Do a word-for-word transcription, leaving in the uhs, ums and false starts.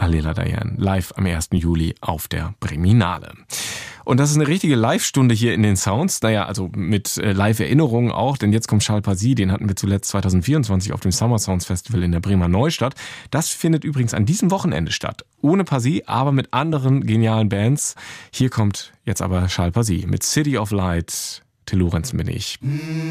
Alela Diane live am ersten Juli auf der Breminale. Und das ist eine richtige Live-Stunde hier in den Sounds. Naja, also mit äh, Live-Erinnerungen auch, denn jetzt kommt Charles Pazi, den hatten wir zuletzt zwanzig vierundzwanzig auf dem Summer Sounds Festival in der Bremer Neustadt. Das findet übrigens an diesem Wochenende statt. Ohne Pazi, aber mit anderen genialen Bands. Hier kommt jetzt aber Charles Pazi mit City of Light. Till Lorenzen bin ich.